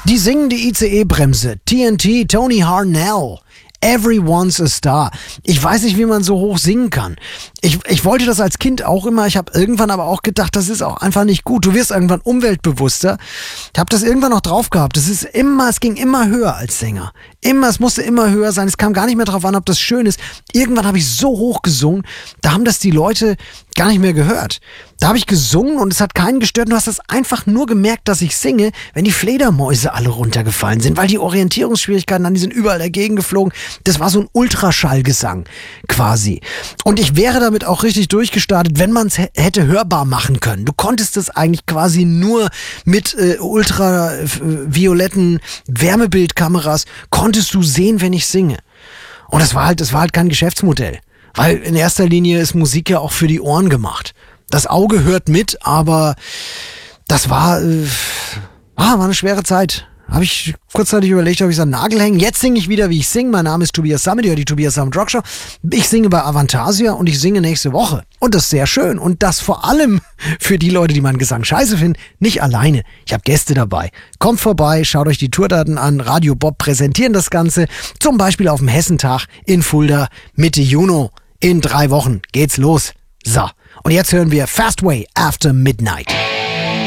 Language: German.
Die singende ICE-Bremse, TNT, Tony Harnell. Everyone's a Star. Ich weiß nicht, wie man so hoch singen kann. Ich wollte das als Kind auch immer. Ich habe irgendwann aber auch gedacht, das ist auch einfach nicht gut. Du wirst irgendwann umweltbewusster. Ich habe das irgendwann noch drauf gehabt. Es ging immer höher als Sänger. Es musste immer höher sein. Es kam gar nicht mehr drauf an, ob das schön ist. Irgendwann habe ich so hoch gesungen, da haben das die Leute gar nicht mehr gehört. Da habe ich gesungen und es hat keinen gestört. Du hast das einfach nur gemerkt, dass ich singe, wenn die Fledermäuse alle runtergefallen sind, weil die Orientierungsschwierigkeiten, die sind überall dagegen geflogen. Das war so ein Ultraschallgesang quasi. Und ich wäre damit auch richtig durchgestartet, wenn man es hätte hörbar machen können. Du konntest es eigentlich quasi nur mit ultravioletten Wärmebildkameras, konntest du sehen, wenn ich singe. Und das war halt kein Geschäftsmodell. Weil in erster Linie ist Musik ja auch für die Ohren gemacht. Das Auge hört mit, aber das war eine schwere Zeit. Habe ich kurzzeitig überlegt, ob ich so einen Nagel hänge. Jetzt singe ich wieder, wie ich singe. Mein Name ist Tobias Sammet, die Tobias Sammet Rock Show. Ich singe bei Avantasia und ich singe nächste Woche. Und das ist sehr schön. Und das vor allem für die Leute, die meinen Gesang scheiße finden, nicht alleine. Ich habe Gäste dabei. Kommt vorbei, schaut euch die Tourdaten an. Radio Bob präsentieren das Ganze. Zum Beispiel auf dem Hessentag in Fulda Mitte Juni. In 3 Wochen geht's los. So, und jetzt hören wir Fast Way After Midnight.